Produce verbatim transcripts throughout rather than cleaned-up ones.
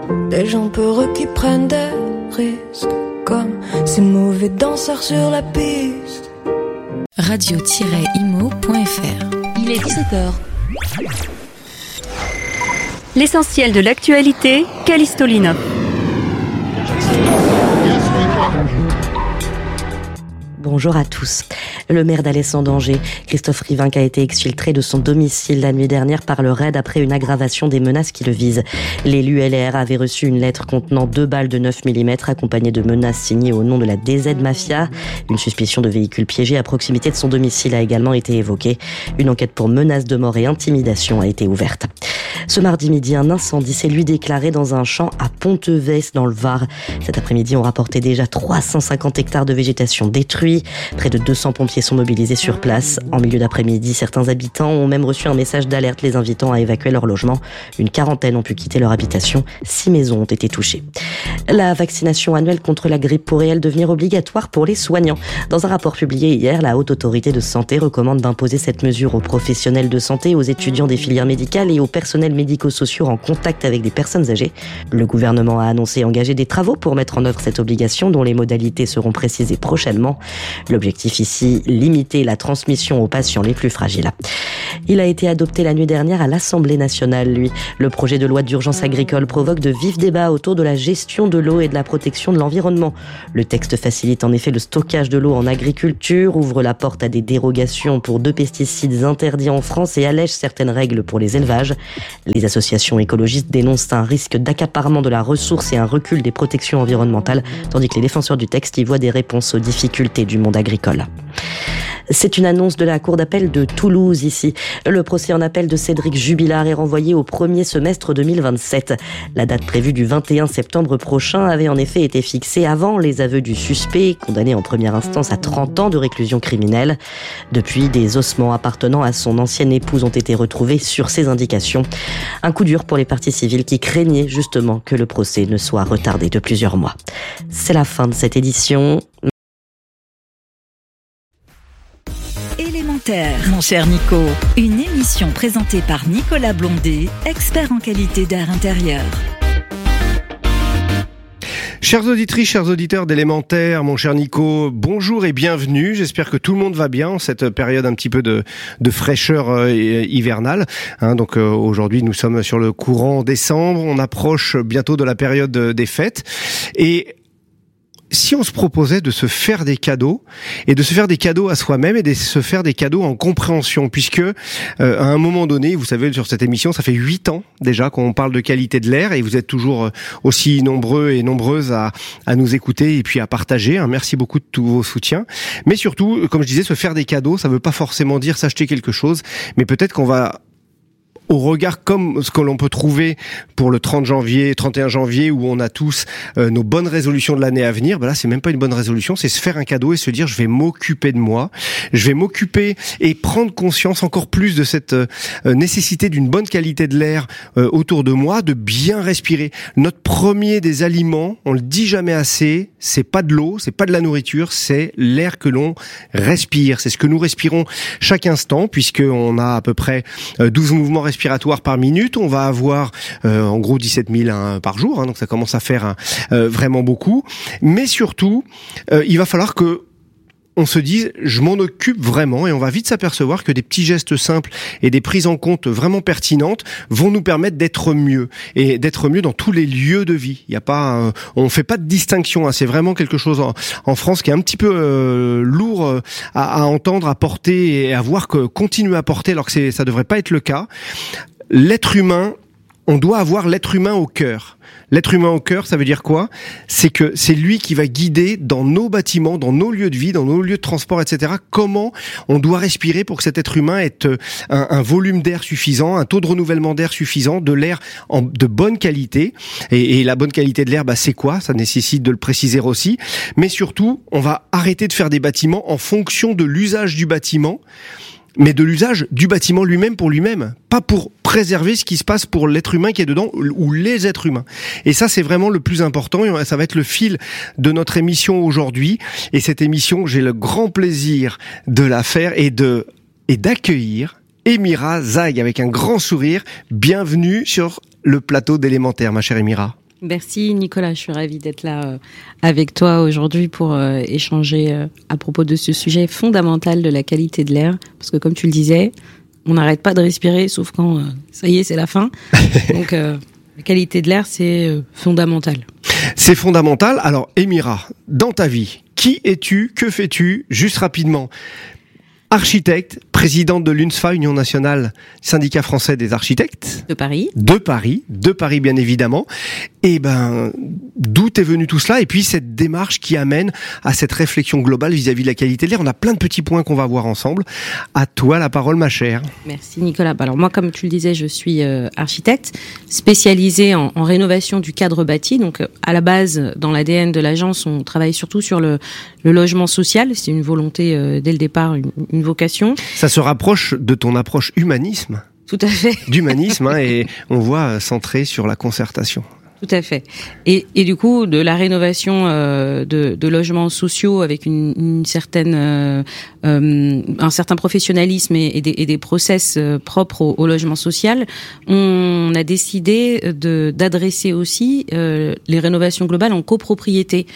des gens peureux qui prennent des risques, comme ces mauvais danseurs sur la piste. radio tiret imo point f r. Il est dix-sept heures. L'essentiel de l'actualité, Callisto Linop. Bonjour à tous. Le maire d'Alès en danger, Christophe Rivinc, a été exfiltré de son domicile la nuit dernière par le raid après une aggravation des menaces qui le visent. L'élu L R avait reçu une lettre contenant deux balles de neuf millimètres accompagnées de menaces signées au nom de la D Z Mafia. Une suspicion de véhicule piégé à proximité de son domicile a également été évoquée. Une enquête pour menaces de mort et intimidation a été ouverte. Ce mardi midi, un incendie s'est lui déclaré dans un champ à Pontevès dans le Var. Cet après-midi, on rapportait déjà trois cent cinquante hectares de végétation détruits. Près de deux cents pompiers sont mobilisés sur place. En milieu d'après-midi, certains habitants ont même reçu un message d'alerte les invitant à évacuer leur logement. Une quarantaine ont pu quitter leur habitation. Six maisons ont été touchées. La vaccination annuelle contre la grippe pourrait, elle, devenir obligatoire pour les soignants. Dans un rapport publié hier, la Haute Autorité de Santé recommande d'imposer cette mesure aux professionnels de santé, aux étudiants des filières médicales et aux personnels médico-sociaux en contact avec des personnes âgées. Le gouvernement a annoncé engager des travaux pour mettre en œuvre cette obligation dont les modalités seront précisées prochainement. L'objectif ici, limiter la transmission aux patients les plus fragiles. Il a été adopté la nuit dernière à l'Assemblée nationale, lui. Le projet de loi d'urgence agricole provoque de vifs débats autour de la gestion de l'eau et de la protection de l'environnement. Le texte facilite en effet le stockage de l'eau en agriculture, ouvre la porte à des dérogations pour deux pesticides interdits en France et allège certaines règles pour les élevages. Les associations écologistes dénoncent un risque d'accaparement de la ressource et un recul des protections environnementales, tandis que les défenseurs du texte y voient des réponses aux difficultés du monde agricole. C'est une annonce de la Cour d'appel de Toulouse ici. Le procès en appel de Cédric Jubilard est renvoyé au premier semestre deux mille vingt-sept. La date prévue du vingt et un septembre prochain avait en effet été fixée avant les aveux du suspect, condamné en première instance à trente ans de réclusion criminelle. Depuis, des ossements appartenant à son ancienne épouse ont été retrouvés sur ses indications. Un coup dur pour les parties civiles qui craignaient justement que le procès ne soit retardé de plusieurs mois. C'est la fin de cette édition. Élémentaire, mon cher Nico. Une émission présentée par Nicolas Blondet, expert en qualité d'air intérieur. Chères auditrices, chers auditeurs d'Élémentaire, mon cher Nico, bonjour et bienvenue. J'espère que tout le monde va bien en cette période un petit peu de, de fraîcheur euh, hivernale. Hein, donc euh, aujourd'hui, nous sommes sur le courant décembre. On approche bientôt de la période des fêtes. Et si on se proposait de se faire des cadeaux et de se faire des cadeaux à soi-même et de se faire des cadeaux en compréhension, puisque euh, à un moment donné, vous savez, sur cette émission, ça fait huit ans déjà qu'on parle de qualité de l'air et vous êtes toujours aussi nombreux et nombreuses à, à nous écouter et puis à partager. Hein. Merci beaucoup de tous vos soutiens. Mais surtout, comme je disais, se faire des cadeaux, ça veut pas forcément dire s'acheter quelque chose, mais peut-être qu'on va, au regard comme ce que l'on peut trouver pour le trente janvier, trente et un janvier, où on a tous euh, nos bonnes résolutions de l'année à venir, ben là c'est même pas une bonne résolution, c'est se faire un cadeau et se dire je vais m'occuper de moi, je vais m'occuper et prendre conscience encore plus de cette euh, nécessité d'une bonne qualité de l'air euh, autour de moi, de bien respirer. Notre premier des aliments, on le dit jamais assez, c'est pas de l'eau, c'est pas de la nourriture, c'est l'air que l'on respire. C'est ce que nous respirons chaque instant, puisqu'on a à peu près euh, douze mouvements respiratoires respiratoire par minute. On va avoir euh, en gros dix-sept mille hein, par jour, hein, donc ça commence à faire hein, euh, vraiment beaucoup. Mais surtout, euh, il va falloir que on se dise, je m'en occupe vraiment, et on va vite s'apercevoir que des petits gestes simples et des prises en compte vraiment pertinentes vont nous permettre d'être mieux, et d'être mieux dans tous les lieux de vie. Il y a pas, euh, on fait pas de distinction, hein, c'est vraiment quelque chose en, en France qui est un petit peu euh, lourd euh, à, à entendre, à porter et à voir que continuer à porter alors que c'est, ça devrait pas être le cas. L'être humain, on doit avoir l'être humain au cœur. L'être humain au cœur, ça veut dire quoi ? C'est que c'est lui qui va guider dans nos bâtiments, dans nos lieux de vie, dans nos lieux de transport, et cetera. Comment on doit respirer pour que cet être humain ait un, un volume d'air suffisant, un taux de renouvellement d'air suffisant, de l'air en, de bonne qualité. Et, et la bonne qualité de l'air, bah, c'est quoi ? Ça nécessite de le préciser aussi. Mais surtout, on va arrêter de faire des bâtiments en fonction de l'usage du bâtiment, mais de l'usage du bâtiment lui-même pour lui-même, pas pour préserver ce qui se passe pour l'être humain qui est dedans ou les êtres humains. Et ça, c'est vraiment le plus important, et ça va être le fil de notre émission aujourd'hui. Et cette émission, j'ai le grand plaisir de la faire et de et d'accueillir Émira Zaïg avec un grand sourire. Bienvenue sur le plateau d'Élémentaire, ma chère Émira. Merci Nicolas, je suis ravie d'être là euh, avec toi aujourd'hui pour euh, échanger euh, à propos de ce sujet fondamental de la qualité de l'air. Parce que comme tu le disais, on n'arrête pas de respirer sauf quand, euh, ça y est, c'est la fin. Donc euh, la qualité de l'air, c'est euh, fondamental. C'est fondamental. Alors Émira, dans ta vie, qui es-tu? Que fais-tu? Juste rapidement. Architecte, présidente de l'U N S F A, Union nationale, syndicat français des architectes. De Paris. De Paris, de Paris bien évidemment. Et ben, d'où est venu tout cela? Et puis cette démarche qui amène à cette réflexion globale vis-à-vis de la qualité de l'air. On a plein de petits points qu'on va voir ensemble. À toi la parole, ma chère. Merci Nicolas. Alors moi, comme tu le disais, je suis euh, architecte spécialisée en, en rénovation du cadre bâti. Donc euh, à la base, dans l'A D N de l'agence, on travaille surtout sur le, le logement social. C'est une volonté euh, dès le départ, une, une vocation. Ça se rapproche de ton approche humanisme. Tout à fait. D'humanisme, hein, et on voit centré sur la concertation. Tout à fait. Et, et du coup, de la rénovation euh, de, de logements sociaux avec une, une certaine, euh, euh, un certain professionnalisme et, et, des, et des process euh, propres au, au logement social, on a décidé de, d'adresser aussi euh, les rénovations globales en copropriété.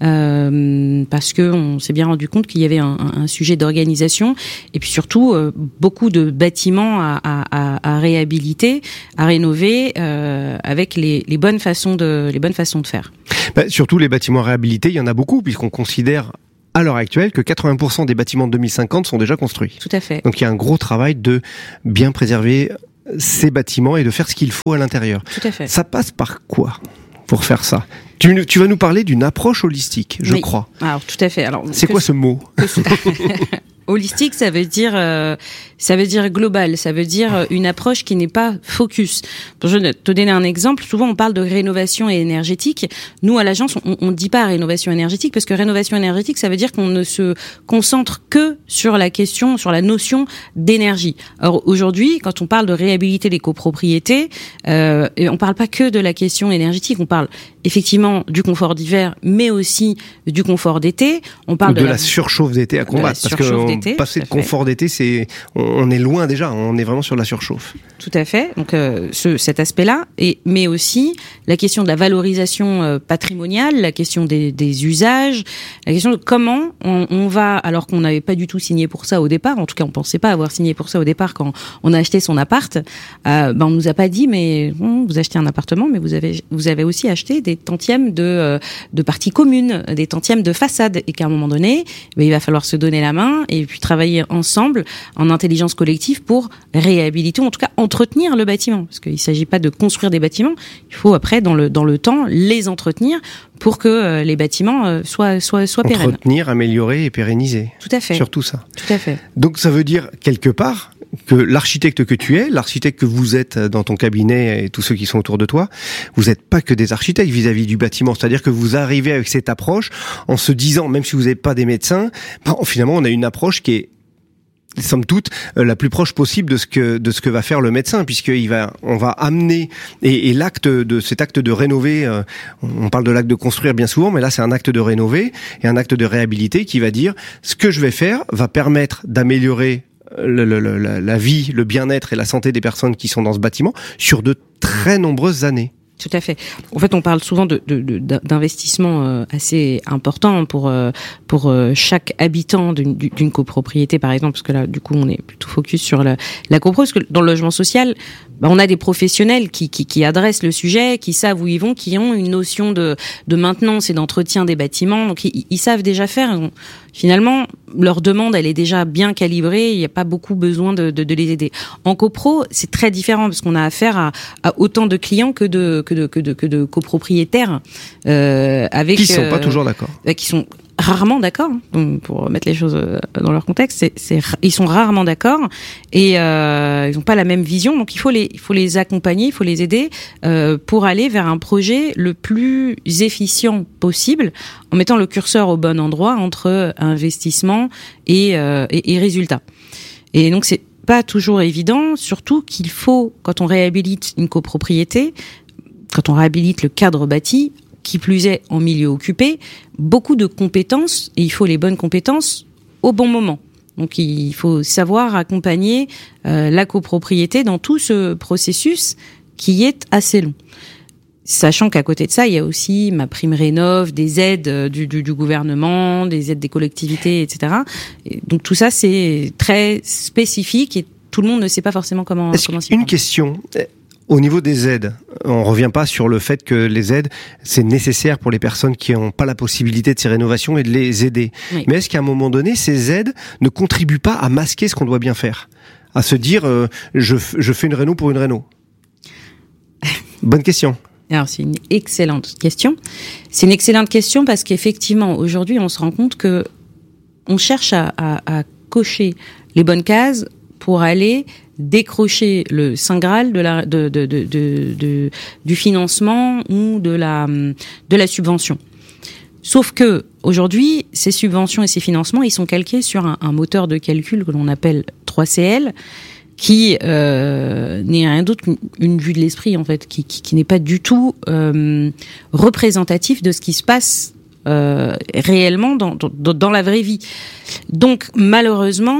Euh, parce que on s'est bien rendu compte qu'il y avait un, un sujet d'organisation et puis surtout euh, beaucoup de bâtiments à, à, à réhabiliter, à rénover euh, avec les, les bonnes façons de les bonnes façons de faire. Bah, surtout les bâtiments réhabilités, il y en a beaucoup puisqu'on considère à l'heure actuelle que quatre-vingts pour cent des bâtiments de deux mille cinquante sont déjà construits. Tout à fait. Donc il y a un gros travail de bien préserver ces bâtiments et de faire ce qu'il faut à l'intérieur. Tout à fait. Ça passe par quoi pour faire ça? Tu, tu vas nous parler d'une approche holistique, je oui. crois. Alors tout à fait. Alors c'est quoi ce, ce mot? ce... Holistique, ça veut dire, euh, ça veut dire global, ça veut dire une approche qui n'est pas focus. Pour je te donner un exemple, souvent on parle de rénovation énergétique. Nous à l'agence, on ne dit pas rénovation énergétique parce que rénovation énergétique, ça veut dire qu'on ne se concentre que sur la question, sur la notion d'énergie. Or aujourd'hui, quand on parle de réhabiliter les copropriétés, euh, on parle pas que de la question énergétique, on parle effectivement du confort d'hiver, mais aussi du confort d'été. On parle de, de la, la surchauffe d'été à combattre, parce que d'été, passer de confort d'été, c'est on est loin déjà, on est vraiment sur la surchauffe. Tout à fait. Donc euh, ce, cet aspect-là, et mais aussi la question de la valorisation euh, patrimoniale, la question des, des usages, la question de comment on, on va, alors qu'on n'avait pas du tout signé pour ça au départ, en tout cas on pensait pas avoir signé pour ça au départ quand on a acheté son appart, euh, ben on nous a pas dit mais bon, vous achetez un appartement, mais vous avez vous avez aussi acheté des tantièmes de euh, de parties communes, des tantièmes de façade, et qu'à un moment donné, ben, il va falloir se donner la main et puis travailler ensemble en intelligence collective pour réhabiliter, ou en tout cas entretenir le bâtiment, parce qu'il ne s'agit pas de construire des bâtiments, il faut après dans le dans le temps les entretenir pour que euh, les bâtiments euh, soient soient soient pérennes. Entretenir, améliorer et pérenniser. Tout à fait. Surtout ça. Tout à fait. Donc ça veut dire quelque part que l'architecte que tu es, l'architecte que vous êtes dans ton cabinet et tous ceux qui sont autour de toi, vous n'êtes pas que des architectes vis-à-vis du bâtiment. C'est-à-dire que vous arrivez avec cette approche en se disant, même si vous n'êtes pas des médecins, ben, finalement on a une approche qui est somme toute euh, la plus proche possible de ce que de ce que va faire le médecin, puisqu'il va on va amener et, et l'acte de cet acte de rénover, euh, on parle de l'acte de construire bien souvent, mais là c'est un acte de rénover et un acte de réhabiliter qui va dire ce que je vais faire va permettre d'améliorer Le, le, le, la vie, le bien-être et la santé des personnes qui sont dans ce bâtiment sur de très nombreuses années. Tout à fait. En fait, on parle souvent de, de, de d'investissements euh, assez importants pour euh, pour euh, chaque habitant d'une, d'une copropriété, par exemple, parce que là, du coup, on est plutôt focus sur la, la copro, parce que dans le logement social, bah, on a des professionnels qui, qui qui adressent le sujet, qui savent où ils vont, qui ont une notion de de maintenance et d'entretien des bâtiments, donc ils, ils savent déjà faire. Donc, finalement, leur demande, elle est déjà bien calibrée. Il n'y a pas beaucoup besoin de, de, de les aider. En copro, c'est très différent parce qu'on a affaire à, à autant de clients que de que de que de que de copropriétaires euh, avec qui sont euh, pas toujours d'accord. Euh, qui sont rarement d'accord, hein, pour mettre les choses dans leur contexte. C'est, c'est ils sont rarement d'accord et euh, ils n'ont pas la même vision. Donc il faut les il faut les accompagner, il faut les aider euh, pour aller vers un projet le plus efficient possible, en mettant le curseur au bon endroit entre investissement et euh, et, et résultat. Et donc c'est pas toujours évident, surtout qu'il faut, quand on réhabilite une copropriété, quand on réhabilite le cadre bâti, qui plus est en milieu occupé, beaucoup de compétences, et il faut les bonnes compétences au bon moment. Donc il faut savoir accompagner euh, la copropriété dans tout ce processus qui est assez long. Sachant qu'à côté de ça, il y a aussi ma prime rénov, des aides du, du, du gouvernement, des aides des collectivités, et cetera. Et donc tout ça, c'est très spécifique et tout le monde ne sait pas forcément comment, Est-ce comment s'y une prendre. question. Au niveau des aides, on revient pas sur le fait que les aides, c'est nécessaire pour les personnes qui n'ont pas la possibilité de ces rénovations et de les aider. Oui. Mais est-ce qu'à un moment donné, ces aides ne contribuent pas à masquer ce qu'on doit bien faire ? À se dire, euh, je, je fais une réno pour une réno ? Bonne question. Alors c'est une excellente question. C'est une excellente question parce qu'effectivement aujourd'hui on se rend compte que on cherche à, à, à cocher les bonnes cases pour aller décrocher le saint graal de la de, de, de, de, de du financement ou de la de la subvention. Sauf que aujourd'hui ces subventions et ces financements ils sont calqués sur un, un moteur de calcul que l'on appelle trois C L. Qui euh, n'est rien d'autre qu'une vue de l'esprit en fait, qui, qui, qui n'est pas du tout euh, représentatif de ce qui se passe euh, réellement dans, dans, dans la vraie vie. Donc malheureusement,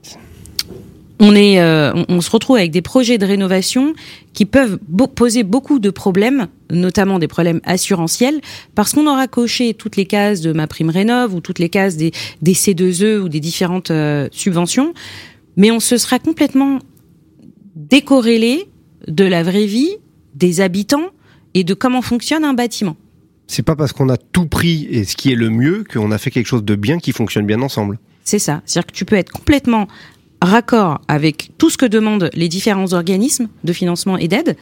on est, euh, on, on se retrouve avec des projets de rénovation qui peuvent bo- poser beaucoup de problèmes, notamment des problèmes assurantiels, parce qu'on aura coché toutes les cases de ma prime rénov ou toutes les cases des, des C deux E ou des différentes euh, subventions. Mais on se sera complètement décorrélé de la vraie vie, des habitants et de comment fonctionne un bâtiment. C'est pas parce qu'on a tout pris et ce qui est le mieux qu'on a fait quelque chose de bien qui fonctionne bien ensemble. C'est ça. C'est-à-dire que tu peux être complètement raccord avec tout ce que demandent les différents organismes de financement et d'aide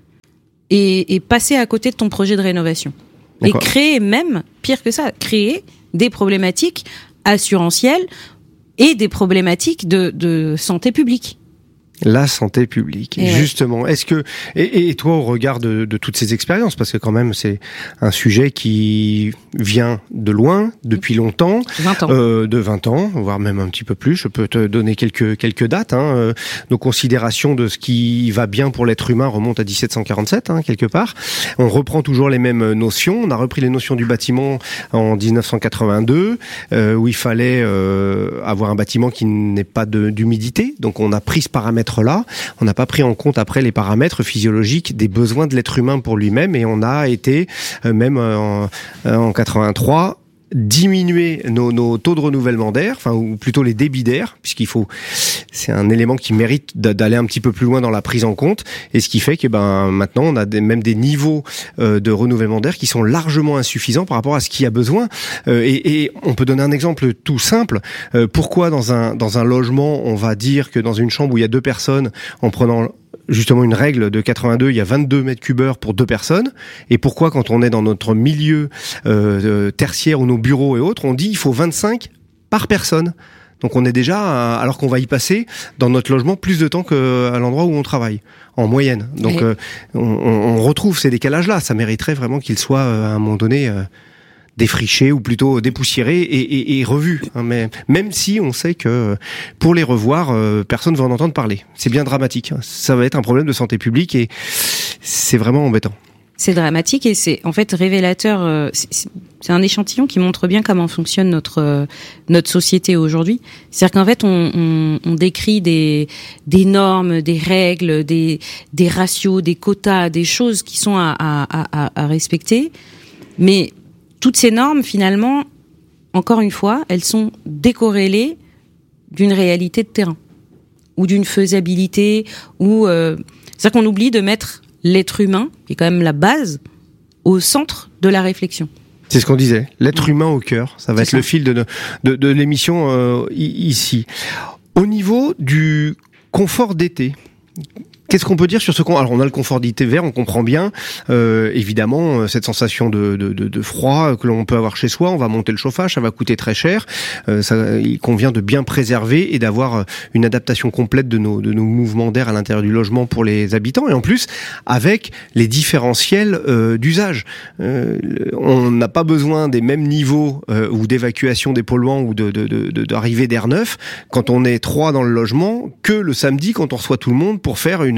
et, et passer à côté de ton projet de rénovation. D'accord. Et créer même, pire que ça, créer des problématiques assurantielles et des problématiques de, de santé publique. La santé publique, et justement. Ouais. Est-ce que et, et toi, au regard de, de toutes ces expériences, parce que quand même c'est un sujet qui vient de loin, depuis longtemps, vingt ans, euh, de vingt ans, voire même un petit peu plus. Je peux te donner quelques quelques dates. Hein. Euh, nos considérations de ce qui va bien pour l'être humain remontent à dix-sept cent quarante-sept, hein, quelque part. On reprend toujours les mêmes notions. On a repris les notions du bâtiment en dix-neuf cent quatre-vingt-deux, euh, où il fallait euh, avoir un bâtiment qui n'ait pas de, d'humidité. Donc on a pris ce paramètre là, on n'a pas pris en compte après les paramètres physiologiques des besoins de l'être humain pour lui-même et on a été euh, même en, en quatre-vingt-trois diminuer nos, nos taux de renouvellement d'air, enfin ou plutôt les débits d'air, puisqu'il faut, c'est un élément qui mérite d'aller un petit peu plus loin dans la prise en compte, et ce qui fait que ben maintenant on a des, même des niveaux euh, de renouvellement d'air qui sont largement insuffisants par rapport à ce qu'il y a besoin. Euh, et, et on peut donner un exemple tout simple. Euh, pourquoi dans un dans un logement on va dire que dans une chambre où il y a deux personnes, en prenant justement une règle de quatre-vingt-deux, il y a vingt-deux mètres cubes heure pour deux personnes. Et pourquoi quand on est dans notre milieu euh, tertiaire ou nos bureaux et autres, on dit il faut vingt-cinq par personne. Donc on est déjà, alors qu'on va y passer dans notre logement plus de temps qu'à l'endroit où on travaille, en moyenne. Donc oui. euh, on, on retrouve ces décalages-là. Ça mériterait vraiment qu'ils soient à un moment donné euh, défrichés ou plutôt dépoussiérés et, et, et revus. Hein, mais même si on sait que pour les revoir, euh, personne ne va en entendre parler. C'est bien dramatique. Ça va être un problème de santé publique et c'est vraiment embêtant. C'est dramatique et c'est en fait révélateur. Euh, c'est, c'est un échantillon qui montre bien comment fonctionne notre euh, notre société aujourd'hui. C'est-à-dire qu'en fait, on, on, on décrit des des normes, des règles, des des ratios, des quotas, des choses qui sont à à à, à respecter, mais toutes ces normes, finalement, encore une fois, elles sont décorrélées d'une réalité de terrain ou d'une faisabilité. Ou euh, c'est-à-dire qu'on oublie de mettre l'être humain, qui est quand même la base, au centre de la réflexion. C'est ce qu'on disait, l'être humain au cœur. Ça va C'est être ça. le fil de, de, de l'émission euh, ici. Au niveau du confort d'été, qu'est-ce qu'on peut dire sur ce qu'on... Alors on a le confort d'hiver, on comprend bien, euh, évidemment, cette sensation de, de, de, de froid que l'on peut avoir chez soi, on va monter le chauffage, ça va coûter très cher, euh, ça, il convient de bien préserver et d'avoir une adaptation complète de nos, de nos mouvements d'air à l'intérieur du logement pour les habitants, et en plus, avec les différentiels euh, d'usage. Euh, on n'a pas besoin des mêmes niveaux euh, ou d'évacuation des polluants ou de, de, de, de, d'arrivée d'air neuf quand on est trois dans le logement que le samedi quand on reçoit tout le monde pour faire une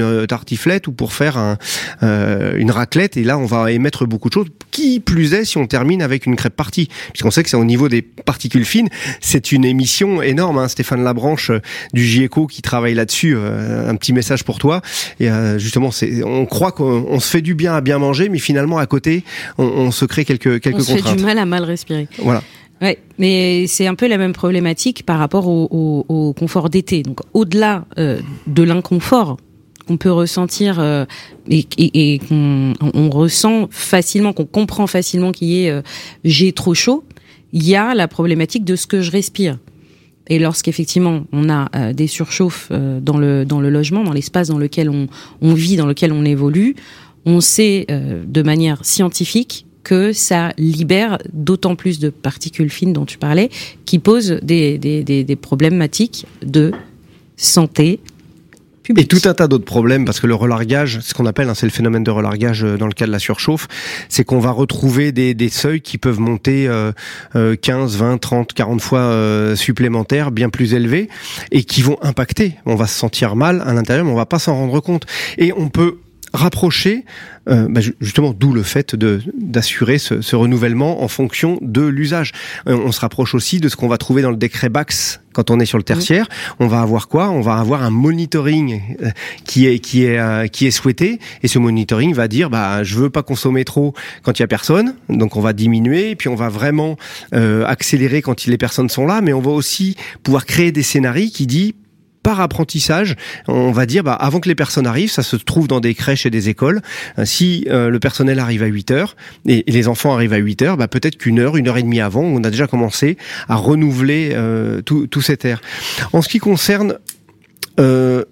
une tartiflette ou pour faire un, euh, une raclette. Et là, on va émettre beaucoup de choses. Qui plus est, si on termine avec une crêpe partie, puisqu'on sait que c'est au niveau des particules fines. C'est une émission énorme. Hein. Stéphane Labranche euh, du GIECO qui travaille là-dessus. Euh, un petit message pour toi. Et euh, justement, c'est, on croit qu'on on se fait du bien à bien manger, mais finalement à côté, on, on se crée quelques quelques on se contraintes. fait du mal à mal respirer. Voilà. Ouais, mais c'est un peu la même problématique par rapport au, au, au confort d'été. Donc, au-delà euh, de l'inconfort qu'on peut ressentir euh, et, et, et qu'on on ressent facilement, qu'on comprend facilement qu'il y ait euh, j'ai trop chaud, il y a la problématique de ce que je respire. Et lorsqu'effectivement on a euh, des surchauffes euh, dans le dans le logement, dans l'espace dans lequel on, on vit, dans lequel on évolue, on sait euh, de manière scientifique que ça libère d'autant plus de particules fines dont tu parlais, qui posent des, des, des, des problématiques de santé publique. Et tout un tas d'autres problèmes, parce que le relargage, ce qu'on appelle, hein, c'est le phénomène de relargage dans le cas de la surchauffe, c'est qu'on va retrouver des, des seuils qui peuvent monter euh, euh, quinze, vingt, trente, quarante fois euh, supplémentaires, bien plus élevés, et qui vont impacter. On va se sentir mal à l'intérieur, mais on va pas s'en rendre compte. Et on peut rapprocher, euh, bah justement, d'où le fait de d'assurer ce, ce renouvellement en fonction de l'usage. Euh, on se rapproche aussi de ce qu'on va trouver dans le décret Bax quand on est sur le tertiaire. Mmh. On va avoir quoi ? On va avoir un monitoring euh, qui est qui est euh, qui est souhaité, et ce monitoring va dire bah je veux pas consommer trop quand il y a personne, donc on va diminuer, et puis on va vraiment euh, accélérer quand les personnes sont là, mais on va aussi pouvoir créer des scénarios qui disent par apprentissage, on va dire, bah, avant que les personnes arrivent, ça se trouve dans des crèches et des écoles. Si euh, le personnel arrive à huit heures et, et les enfants arrivent à huit heures, bah, peut-être qu'une heure, une heure et demie avant, on a déjà commencé à renouveler euh, tout, tout cet air. En ce qui concerne euh,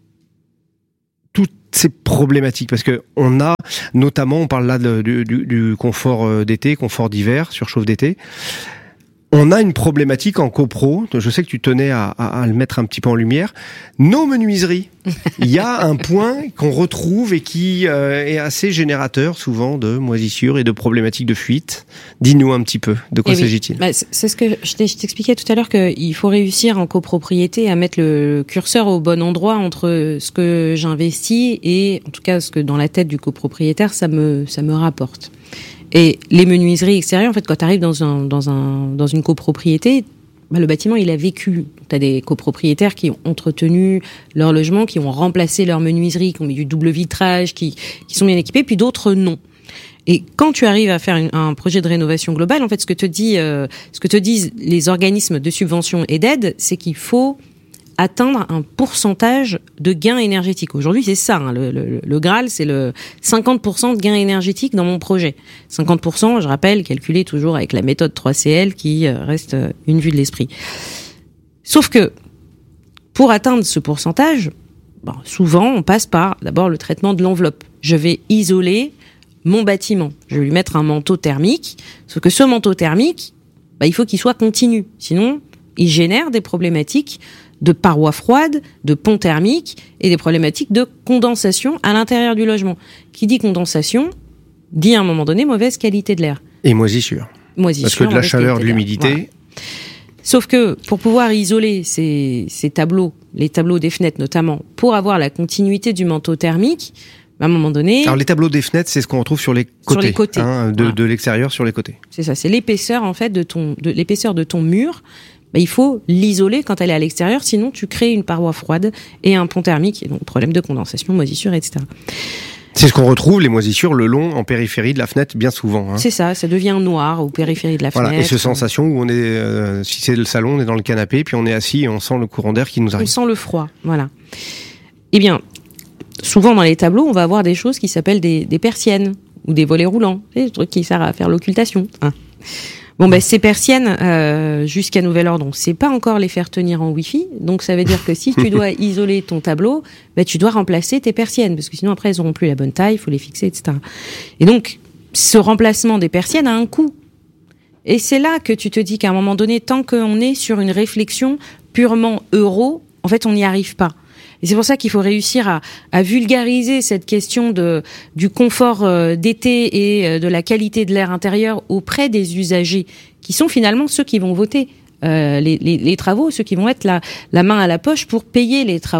toutes ces problématiques, parce que on a notamment, on parle là de, du, du, du confort d'été, confort d'hiver, surchauffe d'été. On a une problématique en copro, je sais que tu tenais à, à, à le mettre un petit peu en lumière, nos menuiseries. Il y a un point qu'on retrouve et qui euh, est assez générateur souvent de moisissures et de problématiques de fuite. Dis-nous un petit peu, de quoi eh s'agit-il ? Oui. Bah, c'est ce que je t'expliquais tout à l'heure, qu'il faut réussir en copropriété à mettre le curseur au bon endroit entre ce que j'investis et, en tout cas, ce que dans la tête du copropriétaire, ça me, ça me rapporte. Et les menuiseries extérieures, en fait, quand tu arrives dans un dans un dans une copropriété, bah, le bâtiment il a vécu. Tu as des copropriétaires qui ont entretenu leur logement, qui ont remplacé leur menuiserie, qui ont mis du double vitrage, qui qui sont bien équipés, puis d'autres non. Et quand tu arrives à faire une, un projet de rénovation globale, en fait, ce que te dit euh, ce que te disent les organismes de subvention et d'aide, c'est qu'il faut atteindre un pourcentage de gain énergétique. Aujourd'hui, c'est ça, hein, le, le, le Graal, c'est le cinquante pour cent de gain énergétique dans mon projet. cinquante pour cent, je rappelle, calculé toujours avec la méthode trois C L qui reste une vue de l'esprit. Sauf que, pour atteindre ce pourcentage, bon, souvent, on passe par d'abord le traitement de l'enveloppe. Je vais isoler mon bâtiment. Je vais lui mettre un manteau thermique, sauf que ce manteau thermique, bah, il faut qu'il soit continu. Sinon, il génère des problématiques de parois froides, de ponts thermiques et des problématiques de condensation à l'intérieur du logement. Qui dit condensation, dit à un moment donné mauvaise qualité de l'air. Et moisissure. Moisissure. Parce que de la chaleur, de l'humidité... Voilà. Sauf que pour pouvoir isoler ces, ces tableaux, les tableaux des fenêtres notamment, pour avoir la continuité du manteau thermique, à un moment donné... Alors les tableaux des fenêtres, c'est ce qu'on retrouve sur les côtés. Sur les côtés. Hein, de, voilà. de l'extérieur sur les côtés. C'est ça, c'est l'épaisseur en fait de ton, de l'épaisseur de ton mur. Bah, il faut l'isoler quand elle est à l'extérieur, sinon tu crées une paroi froide et un pont thermique, et donc problème de condensation, moisissure, et cetera. C'est ce qu'on retrouve, les moisissures, le long, en périphérie de la fenêtre, bien souvent. Hein. C'est ça, ça devient noir aux périphéries de la voilà. fenêtre. Et cette sensation où on est, euh, si c'est le salon, on est dans le canapé, puis on est assis et on sent le courant d'air qui nous arrive. On sent le froid, voilà. Eh bien, souvent dans les tableaux, on va avoir des choses qui s'appellent des, des persiennes ou des volets roulants, c'est des trucs qui servent à faire l'occultation. Hein. Bon, ben, ces persiennes, euh, jusqu'à nouvel ordre, on ne sait pas encore les faire tenir en Wi-Fi. Donc, ça veut dire que si tu dois isoler ton tableau, ben, tu dois remplacer tes persiennes. Parce que sinon, après, elles n'auront plus la bonne taille, il faut les fixer, et cetera. Et donc, ce remplacement des persiennes a un coût. Et c'est là que tu te dis qu'à un moment donné, tant qu'on est sur une réflexion purement euro, en fait, on n'y arrive pas. Et c'est pour ça qu'il faut réussir à, à vulgariser cette question de, du confort euh, d'été et euh, de la qualité de l'air intérieur auprès des usagers, qui sont finalement ceux qui vont voter euh, les, les, les travaux, ceux qui vont mettre la, la main à la poche pour payer les travaux.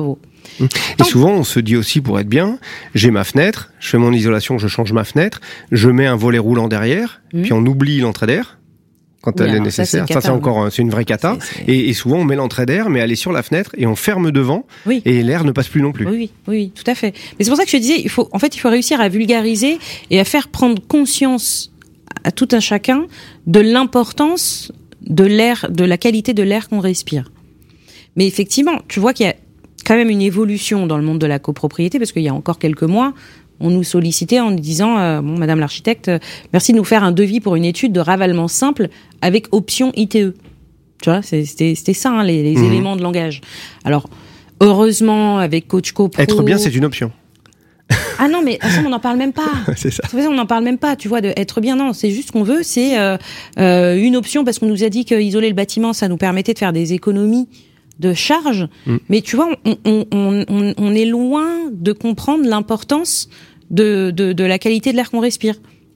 Et Tant... souvent, on se dit aussi, pour être bien, j'ai ma fenêtre, je fais mon isolation, je change ma fenêtre, je mets un volet roulant derrière, mmh. puis on oublie l'entrée d'air quand oui, elle est nécessaire. Ça, c'est, ça, c'est encore, c'est une vraie cata. C'est, c'est... Et, et souvent, on met l'entrée d'air, mais elle est sur la fenêtre et on ferme devant, oui. et l'air ne passe plus non plus. Oui, oui, oui, tout à fait. Mais c'est pour ça que je disais, il faut, en fait, il faut réussir à vulgariser et à faire prendre conscience à tout un chacun de l'importance de l'air, de la qualité de l'air qu'on respire. Mais effectivement, tu vois qu'il y a quand même une évolution dans le monde de la copropriété, parce qu'il y a encore quelques mois, on nous sollicitait en nous disant euh, bon, Madame l'architecte, euh, merci de nous faire un devis pour une étude de ravalement simple avec option I T E. Tu vois, c'était, c'était ça, hein, les, les mmh. éléments de langage. Alors, heureusement, avec Coach Copro... Être bien, c'est une option. Ah non, mais on n'en parle même pas. C'est ça. On n'en parle même pas, tu vois, de être bien. Non, c'est juste qu'on veut, c'est euh, euh, une option, parce qu'on nous a dit qu'isoler le bâtiment, ça nous permettait de faire des économies de charge, mmh. mais tu vois, on, on, on, on est loin de comprendre l'importance de, de, de la qualité de l'air qu'on respire.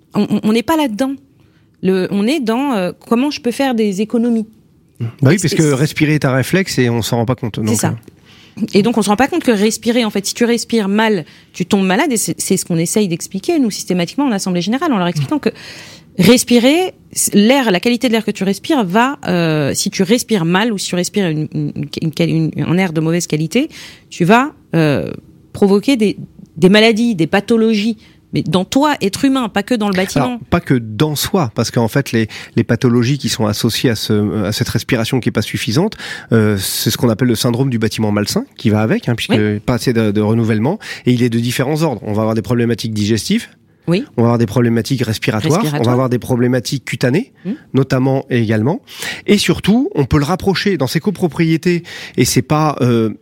On n'est pas là-dedans. Le, on est dans euh, comment je peux faire des économies. Bah oui, parce que respirer est un réflexe et on s'en rend pas compte. Donc, c'est ça. Et donc on se rend pas compte que respirer, en fait, si tu respires mal, tu tombes malade, et c'est, c'est ce qu'on essaye d'expliquer, nous, systématiquement, en assemblée générale, en leur expliquant que respirer, l'air, la qualité de l'air que tu respires va, euh, si tu respires mal ou si tu respires une, une, une, une, un air de mauvaise qualité, tu vas euh, provoquer des, des maladies, des pathologies. Mais dans toi, être humain, pas que dans le bâtiment. Alors, pas que dans soi, parce qu'en fait, les, les pathologies qui sont associées à, ce, à cette respiration qui est pas suffisante, euh, c'est ce qu'on appelle le syndrome du bâtiment malsain, qui va avec, hein, puisque oui. pas assez de, de renouvellement, et il est de différents ordres. On va avoir des problématiques digestives. Oui. On va avoir des problématiques respiratoires, Respiratoire. On va avoir des problématiques cutanées, mmh. notamment et également. Et surtout, on peut le rapprocher dans ses copropriétés, et c'est pas euh,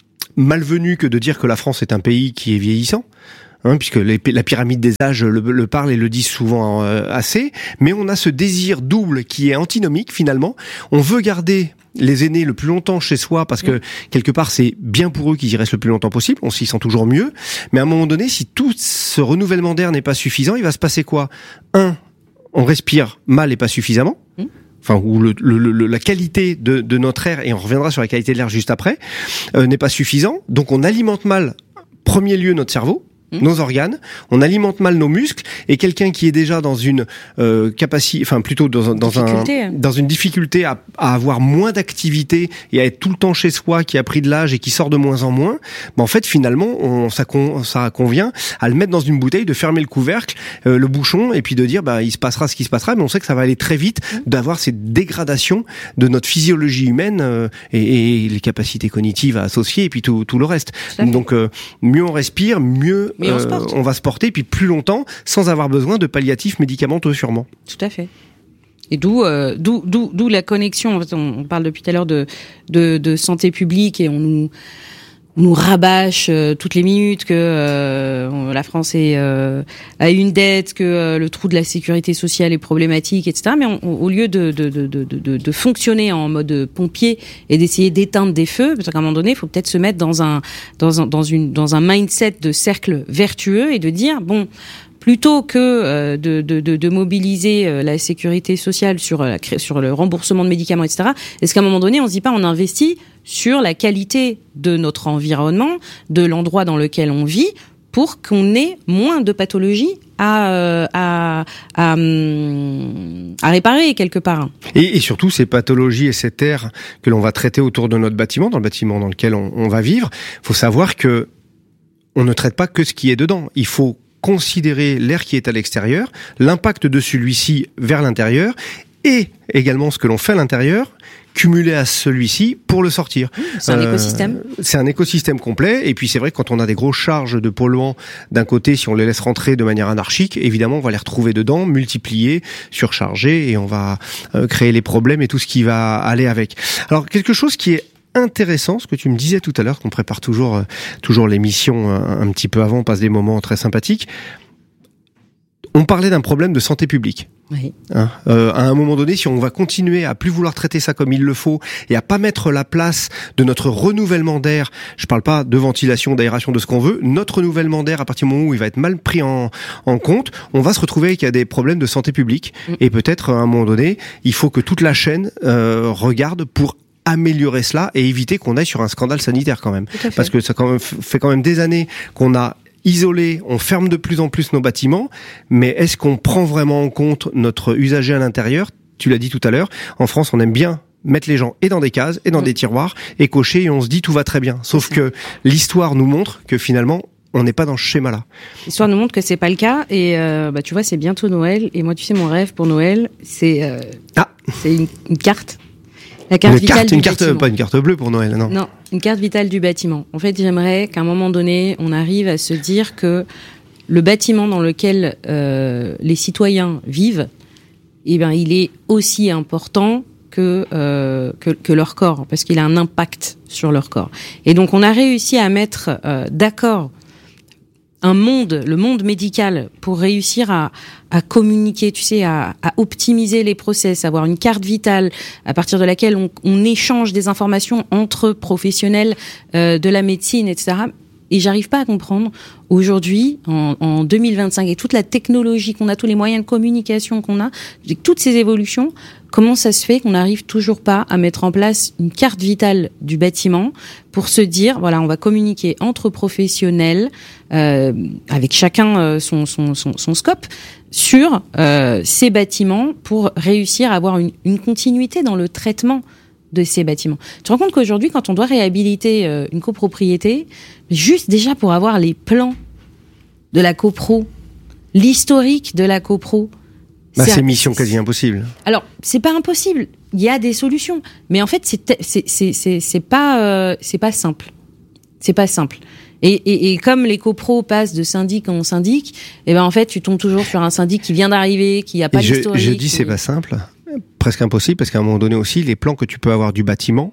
malvenu que de dire que la France est un pays qui est vieillissant. Hein, puisque les, la pyramide des âges le, le parle et le dit souvent euh, assez, mais on a ce désir double qui est antinomique finalement. On veut garder les aînés le plus longtemps chez soi parce que quelque part c'est bien pour eux qu'ils y restent le plus longtemps possible, on s'y sent toujours mieux, mais à un moment donné, si tout ce renouvellement d'air n'est pas suffisant, il va se passer quoi ? Un, on respire mal et pas suffisamment, mmh. enfin où le, le, le, la qualité de, de notre air, et on reviendra sur la qualité de l'air juste après, euh, n'est pas suffisant, donc on alimente mal, premier lieu, notre cerveau, Mmh. nos organes, on alimente mal nos muscles, et quelqu'un qui est déjà dans une euh, capacité, enfin plutôt dans, dans un dans une difficulté à, à avoir moins d'activité et à être tout le temps chez soi, qui a pris de l'âge et qui sort de moins en moins, ben en fait finalement on, ça, con, ça convient à le mettre dans une bouteille, de fermer le couvercle, euh, le bouchon, et puis de dire bah il se passera ce qui se passera, mais on sait que ça va aller très vite, mmh. d'avoir cette dégradation de notre physiologie humaine euh, et, et les capacités cognitives à associer, et puis tout, tout le reste. Donc euh, mieux on respire, mieux Mais on, euh, on va se porter, puis plus longtemps, sans avoir besoin de palliatifs médicamenteux sûrement. Tout à fait. Et d'où, euh, d'où, d'où, d'où la connexion. On, on parle depuis tout à l'heure de, de, de santé publique, et on nous, on nous rabâche euh, toutes les minutes que euh, la France est, euh, a une dette, que euh, le trou de la sécurité sociale est problématique, et cetera. Mais on, au lieu de, de, de, de, de, de fonctionner en mode pompier et d'essayer d'éteindre des feux, parce qu'à un moment donné, il faut peut-être se mettre dans un, dans un, dans une, dans un mindset de cercle vertueux, et de dire bon, plutôt que euh, de, de, de, de mobiliser euh, la sécurité sociale sur, euh, sur le remboursement de médicaments, et cetera, est-ce qu'à un moment donné, on se dit pas, on investit sur la qualité de notre environnement, de l'endroit dans lequel on vit, pour qu'on ait moins de pathologies à, euh, à, à, à réparer quelque part. Et, et surtout ces pathologies et cet air que l'on va traiter autour de notre bâtiment, dans le bâtiment dans lequel on, on va vivre, faut savoir que on ne traite pas que ce qui est dedans. Il faut considérer l'air qui est à l'extérieur, l'impact de celui-ci vers l'intérieur, et également ce que l'on fait à l'intérieur, cumulé à celui-ci pour le sortir. C'est un euh, écosystème. C'est un écosystème complet. Et puis c'est vrai que quand on a des grosses charges de polluants d'un côté, si on les laisse rentrer de manière anarchique, évidemment on va les retrouver dedans, multipliés, surchargés, et on va euh, créer les problèmes et tout ce qui va aller avec. Alors quelque chose qui est intéressant, ce que tu me disais tout à l'heure, qu'on prépare toujours euh, toujours l'émission un, un petit peu avant, on passe des moments très sympathiques. On parlait d'un problème de santé publique. Oui. Hein, euh, à un moment donné, si on va continuer à plus vouloir traiter ça comme il le faut et à pas mettre la place de notre renouvellement d'air, je parle pas de ventilation, d'aération, de ce qu'on veut, notre renouvellement d'air, à partir du moment où il va être mal pris en, en compte, on va se retrouver avec des problèmes de santé publique. Mm. Et peut-être à un moment donné, il faut que toute la chaîne euh, regarde pour améliorer cela et éviter qu'on aille sur un scandale sanitaire quand même. Parce que ça quand même, fait quand même des années qu'on a isolé, on ferme de plus en plus nos bâtiments, mais est-ce qu'on prend vraiment en compte notre usager à l'intérieur ? Tu l'as dit tout à l'heure, en France on aime bien mettre les gens et dans des cases et dans mmh. des tiroirs et cocher et on se dit tout va très bien. Sauf que l'histoire nous montre que finalement on n'est pas dans ce schéma-là. L'histoire nous montre que c'est pas le cas et euh, bah tu vois c'est bientôt Noël et moi tu sais mon rêve pour Noël c'est euh, ah. c'est une, une carte. La carte une vitale carte, du une carte, bâtiment. Pas une carte bleue pour Noël, non. Non, une carte vitale du bâtiment. En fait, j'aimerais qu'à un moment donné, on arrive à se dire que le bâtiment dans lequel euh, les citoyens vivent, eh ben, il est aussi important que, euh, que que leur corps, parce qu'il a un impact sur leur corps. Et donc, on a réussi à mettre euh, d'accord un monde, le monde médical, pour réussir à, à communiquer, tu sais, à, à optimiser les process, avoir une carte vitale à partir de laquelle on, on échange des informations entre professionnels euh, de la médecine, et cetera. Et j'arrive pas à comprendre aujourd'hui, en, en deux mille vingt-cinq, et toute la technologie qu'on a, tous les moyens de communication qu'on a, toutes ces évolutions, comment ça se fait qu'on n'arrive toujours pas à mettre en place une carte vitale du bâtiment pour se dire, voilà, on va communiquer entre professionnels, euh, avec chacun euh, son, son, son, son scope, sur euh, ces bâtiments pour réussir à avoir une, une continuité dans le traitement de ces bâtiments. Tu te rends compte qu'aujourd'hui, quand on doit réhabiliter euh, une copropriété, juste déjà pour avoir les plans de la copro, l'historique de la copro, bah, c'est, c'est mission quasi impossible. Alors, c'est pas impossible. Il y a des solutions, mais en fait, c'est c'est c'est c'est, c'est pas euh, c'est pas simple. C'est pas simple. Et, et, et comme les copros passent de syndic en syndic, et ben en fait, tu tombes toujours sur un syndic qui vient d'arriver, qui a pas je, d'historique. Je dis c'est pas simple, presque impossible, parce qu'à un moment donné aussi, les plans que tu peux avoir du bâtiment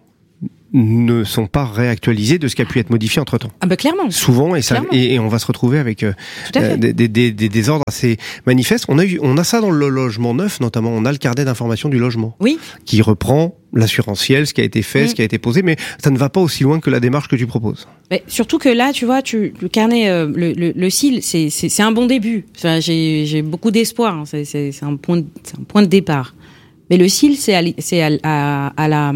ne sont pas réactualisés de ce qui a pu être modifié entre-temps. Ah bah clairement. Souvent, et, ça, et, et on va se retrouver avec euh, euh, des, des, des, des désordres assez manifestes. On a, eu, on a ça dans le logement neuf, notamment. On a le carnet d'information du logement, oui, qui reprend l'assurantiel, ce qui a été fait, mmh. ce qui a été posé, mais ça ne va pas aussi loin que la démarche que tu proposes. Mais surtout que là, tu vois, tu, le carnet, euh, le, le, le C I L, c'est, c'est, c'est un bon début. Enfin, j'ai, j'ai beaucoup d'espoir. Hein. C'est, c'est, c'est, un point de, c'est un point de départ. Mais le C I L, c'est à, c'est à, à, à, la,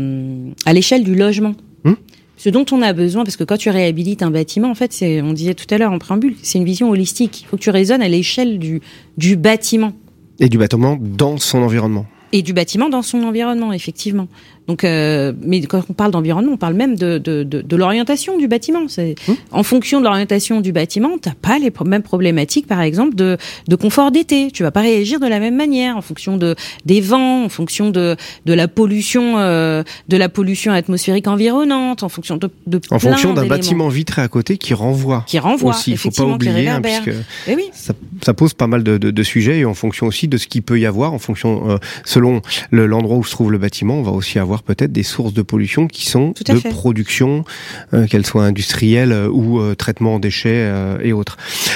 à l'échelle du logement. Hum. Ce dont on a besoin, parce que quand tu réhabilites un bâtiment, en fait, c'est, on disait tout à l'heure en préambule, c'est une vision holistique. Il faut que tu raisonnes à l'échelle du, du bâtiment. Et du bâtiment dans son environnement. Et du bâtiment dans son environnement, effectivement. Donc, euh, mais quand on parle d'environnement, on parle même de, de, de, de l'orientation du bâtiment. C'est, mmh. En fonction de l'orientation du bâtiment, t'as pas les mêmes problématiques, par exemple, de, de confort d'été. Tu vas pas réagir de la même manière en fonction de des vents, en fonction de, de la pollution, euh, de la pollution atmosphérique environnante, en fonction de, de en plein fonction d'un d'éléments. bâtiment vitré à côté qui renvoie. Qui renvoie. Aussi, il faut pas oublier, hein, parce que eh oui. ça, ça pose pas mal de, de, de sujets et en fonction aussi de ce qu'il peut y avoir, en fonction, euh, selon le, l'endroit où se trouve le bâtiment, on va aussi avoir peut-être des sources de pollution qui sont de fait. production, euh, qu'elles soient industrielles euh, ou euh, traitement en déchets euh, et autres.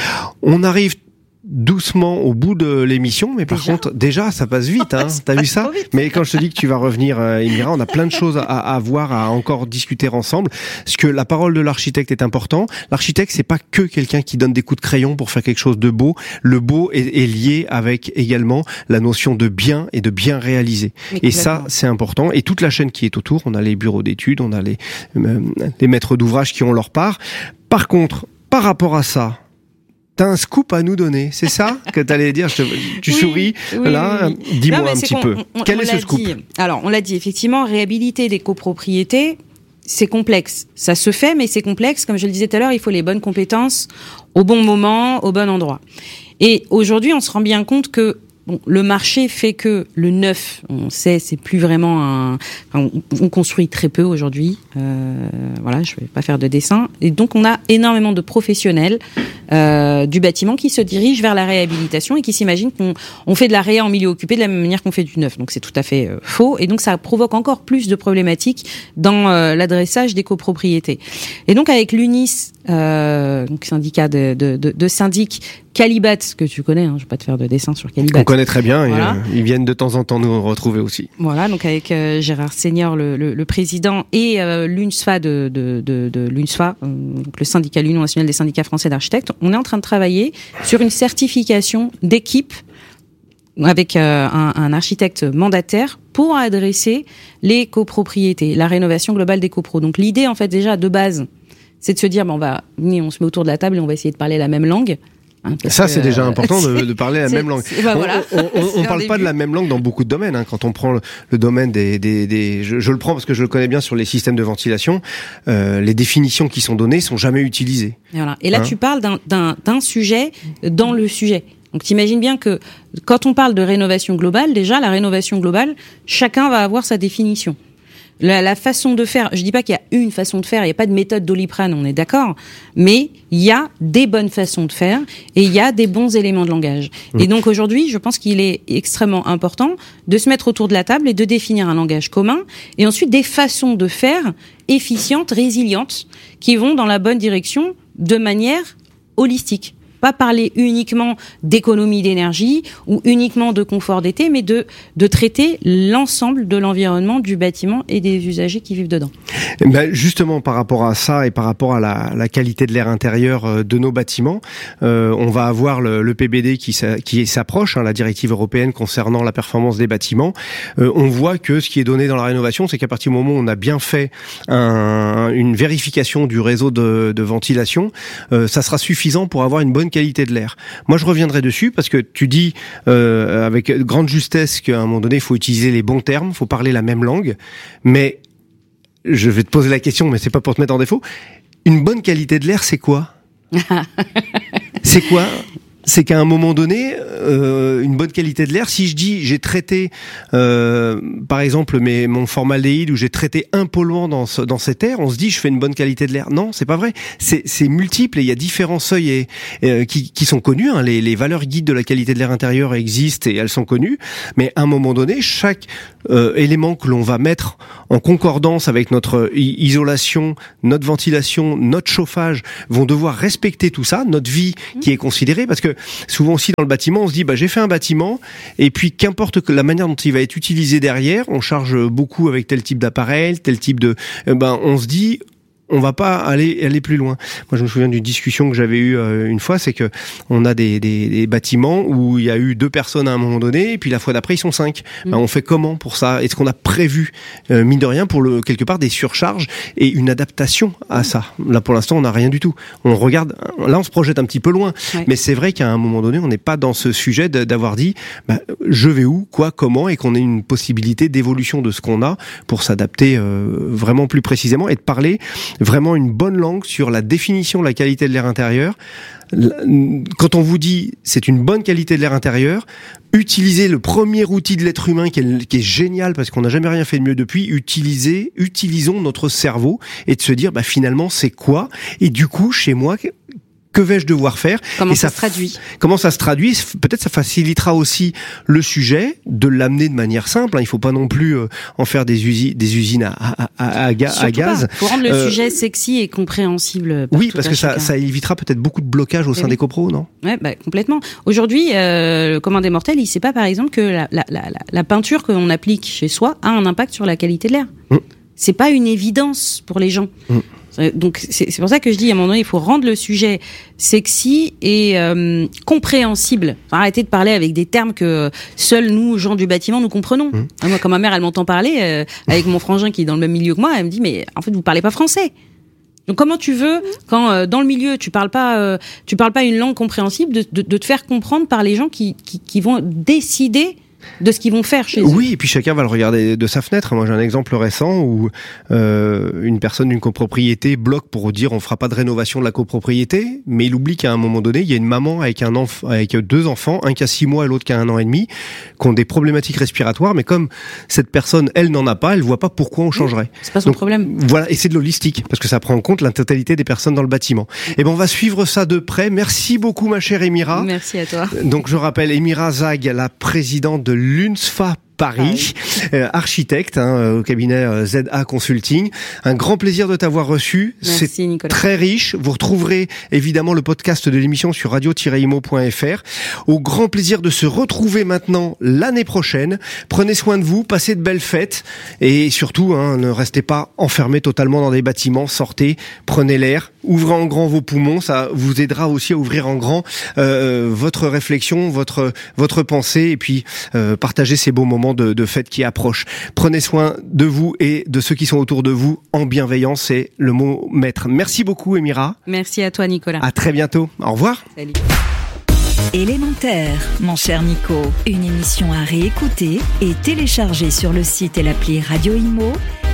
On arrive doucement au bout de l'émission, mais par déjà contre, déjà, ça passe vite, hein. T'as vu ça? Mais quand je te dis que tu vas revenir, euh, Emira, on a plein de choses à, à voir, à encore discuter ensemble. Parce que la parole de l'architecte est important. L'architecte, c'est pas que quelqu'un qui donne des coups de crayon pour faire quelque chose de beau. Le beau est, est lié avec également la notion de bien et de bien réalisé. Et ça, c'est important. Et toute la chaîne qui est autour, on a les bureaux d'études, on a les, euh, les maîtres d'ouvrage qui ont leur part. Par contre, par rapport à ça, t'as un scoop à nous donner, c'est ça que t'allais dire? Je te, tu oui, souris, oui, là, oui. Dis-moi non, un petit peu. On, Quel on est ce scoop? Dit. Alors, on l'a dit, effectivement, réhabiliter des copropriétés, c'est complexe. Ça se fait, mais c'est complexe. Comme je le disais tout à l'heure, il faut les bonnes compétences au bon moment, au bon endroit. Et aujourd'hui, on se rend bien compte que bon, le marché fait que le neuf, on sait, c'est plus vraiment un. Enfin, on, on construit très peu aujourd'hui. Euh, voilà, je vais pas faire de dessin. Et donc, on a énormément de professionnels euh, du bâtiment qui se dirigent vers la réhabilitation et qui s'imaginent qu'on on fait de la réa en milieu occupé de la même manière qu'on fait du neuf. Donc, c'est tout à fait euh, faux. Et donc, ça provoque encore plus de problématiques dans euh, l'adressage des copropriétés. Et donc, avec l'UNIS, euh, donc syndicat de, de, de, de syndic. Calibat, que tu connais, hein, je vais pas te faire de dessin sur Calibat. On connaît très bien, voilà. et, euh, ils viennent de temps en temps nous retrouver aussi. Voilà, donc avec euh, Gérard Senior, le, le, le président, et euh, l'UNSFA de, de, de, de l'UNSFA, euh, donc le syndicat, l'Union nationale des syndicats français d'architectes, on est en train de travailler sur une certification d'équipe avec euh, un, un architecte mandataire pour adresser les copropriétés, la rénovation globale des copros. Donc l'idée, en fait, déjà de base, c'est de se dire, bon, on va, on se met autour de la table et on va essayer de parler la même langue. Hein, ça, que, c'est déjà euh, important de, de parler la même langue. Bah, on voilà. on, on, on parle pas de la même langue dans beaucoup de domaines. Hein. Quand on prend le, le domaine des, des, des je, je le prends parce que je le connais bien sur les systèmes de ventilation, euh, les définitions qui sont données sont jamais utilisées. Et, voilà. Et là, hein tu parles d'un, d'un, d'un sujet dans le sujet. Donc, t'imagines bien que quand on parle de rénovation globale, déjà, la rénovation globale, chacun va avoir sa définition. La, la façon de faire, je dis pas qu'il y a une façon de faire, il n'y a pas de méthode Doliprane, on est d'accord, mais il y a des bonnes façons de faire et il y a des bons éléments de langage. Mmh. Et donc aujourd'hui, je pense qu'il est extrêmement important de se mettre autour de la table et de définir un langage commun et ensuite des façons de faire efficientes, résilientes, qui vont dans la bonne direction de manière holistique. Pas parler uniquement d'économie d'énergie ou uniquement de confort d'été, mais de, de traiter l'ensemble de l'environnement du bâtiment et des usagers qui vivent dedans. Ben justement, par rapport à ça et par rapport à la, la qualité de l'air intérieur de nos bâtiments, euh, on va avoir le, le P B D qui, qui s'approche, hein, la directive européenne concernant la performance des bâtiments. Euh, on voit que ce qui est donné dans la rénovation, c'est qu'à partir du moment où on a bien fait un, une vérification du réseau de, de ventilation, euh, ça sera suffisant pour avoir une bonne qualité de l'air. Moi, je reviendrai dessus parce que tu dis euh, avec grande justesse qu'à un moment donné, il faut utiliser les bons termes, il faut parler la même langue. Mais je vais te poser la question, mais c'est pas pour te mettre en défaut. Une bonne qualité de l'air, c'est quoi ? C'est quoi ? C'est qu'à un moment donné, euh, une bonne qualité de l'air, si je dis j'ai traité, euh, par exemple, mes, mon formaldéhyde ou j'ai traité un polluant dans, ce, dans cet air, on se dit je fais une bonne qualité de l'air. Non, c'est pas vrai. C'est, c'est multiple et il y a différents seuils et, et, qui, qui sont connus. Hein. Les, les valeurs guides de la qualité de l'air intérieur existent et elles sont connues. Mais à un moment donné, chaque euh, élément que l'on va mettre en concordance avec notre isolation, notre ventilation, notre chauffage, vont devoir respecter tout ça, notre vie qui est considérée, parce que souvent aussi dans le bâtiment, on se dit bah j'ai fait un bâtiment et puis qu'importe que la manière dont il va être utilisé derrière, on charge beaucoup avec tel type d'appareil, tel type de, ben on se dit on va pas aller aller plus loin. Moi, je me souviens d'une discussion que j'avais eue euh, une fois, c'est que on a des, des, des bâtiments où il y a eu deux personnes à un moment donné, et puis la fois d'après ils sont cinq. Mmh. Ben, on fait comment pour ça ? Est-ce qu'on a prévu euh, mine de rien pour le quelque part des surcharges et une adaptation à ça ? Là, pour l'instant, on n'a rien du tout. On regarde, là, on se projette un petit peu loin, ouais. Mais c'est vrai qu'à un moment donné, on n'est pas dans ce sujet de, d'avoir dit ben, je vais où, quoi, comment, et qu'on ait une possibilité d'évolution de ce qu'on a pour s'adapter euh, vraiment plus précisément et de parler vraiment une bonne langue sur la définition de la qualité de l'air intérieur. Quand on vous dit c'est une bonne qualité de l'air intérieur, utilisez le premier outil de l'être humain qui est, qui est génial parce qu'on n'a jamais rien fait de mieux depuis, utilisez, utilisons notre cerveau et de se dire bah finalement c'est quoi ? Et du coup chez moi, que vais-je devoir faire ? Comment et ça, ça se traduit ? Comment ça se traduit ? Peut-être ça facilitera aussi le sujet, de l'amener de manière simple. Il ne faut pas non plus euh, en faire des usines, des usines à, à, à, à, ga- à gaz. Il faut rendre le euh, sujet sexy et compréhensible. Oui, parce que ça, ça évitera peut-être beaucoup de blocages au et sein oui. des copros, non ? Ouais, bah, complètement. Aujourd'hui, euh, le commun des mortels, il ne sait pas, par exemple, que la, la, la, la peinture qu'on applique chez soi a un impact sur la qualité de l'air. Mmh. C'est pas une évidence pour les gens. Mmh. Donc c'est, c'est pour ça que je dis à un moment donné il faut rendre le sujet sexy et euh, compréhensible. Enfin, arrêter de parler avec des termes que seuls nous gens du bâtiment nous comprenons. Mmh. Ah, moi quand ma mère elle m'entend parler euh, avec mon frangin qui est dans le même milieu que moi, elle me dit mais en fait vous parlez pas français. Donc comment tu veux quand euh, dans le milieu tu parles pas euh, tu parles pas une langue compréhensible de, de, de te faire comprendre par les gens qui qui, qui vont décider de ce qu'ils vont faire chez eux. Oui, et puis chacun va le regarder de sa fenêtre. Moi, j'ai un exemple récent où euh, une personne d'une copropriété bloque pour dire on fera pas de rénovation de la copropriété, mais il oublie qu'à un moment donné, il y a une maman avec un enfant, avec deux enfants, un qui a six mois et l'autre qui a un an et demi, qui ont des problématiques respiratoires. Mais comme cette personne, elle n'en a pas, elle voit pas pourquoi on changerait. C'est pas son Donc, problème. Voilà, et c'est de l'holistique parce que ça prend en compte la totalité des personnes dans le bâtiment. Et ben, on va suivre ça de près. Merci beaucoup, ma chère Émira. Merci à toi. Donc, je rappelle Émira Zag, la présidente de l'U N S F A Paris. euh, architecte hein, au cabinet Z A Consulting. Un grand plaisir de t'avoir reçu. Merci, C'est Nicolas. Très riche. Vous retrouverez évidemment le podcast de l'émission sur radio tiret imo point f r. Au grand plaisir de se retrouver maintenant l'année prochaine. Prenez soin de vous, passez de belles fêtes et surtout hein, ne restez pas enfermés totalement dans des bâtiments. Sortez, prenez l'air, ouvrez en grand vos poumons. Ça vous aidera aussi à ouvrir en grand euh, votre réflexion, votre votre pensée et puis euh, partagez ces beaux moments de, de fête qui approchent. Prenez soin de vous et de ceux qui sont autour de vous en bienveillance, c'est le mot maître. Merci beaucoup Émira. Merci à toi Nicolas. À très bientôt. Au revoir. Salut. Élémentaire, mon cher Nico, une émission à réécouter et télécharger sur le site et l'appli Radio Imo